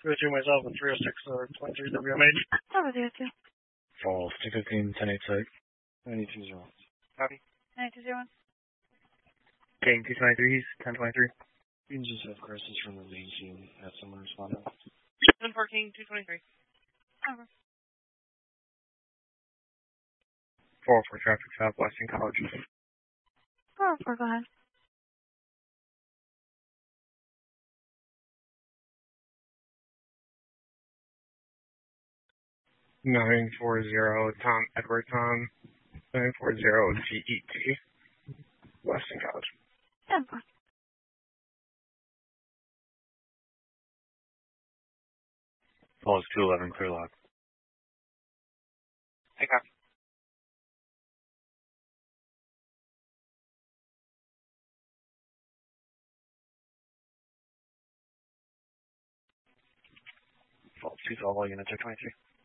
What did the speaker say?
202 myself and 306 or 23 WMH. Over there, too. False. 215, 1086. 9201. Copy. 9201. King 223, 1023. You can just have Crisis from the main team have someone respond. 10-4 King 223. Over. 4 for traffic south, Weston College. 404, go ahead. Nine 40 Tom Edward Tom 940 GET Weston College. 10-4. Falls 211 clear log. Hey, copy. Falls 212 all units are 23.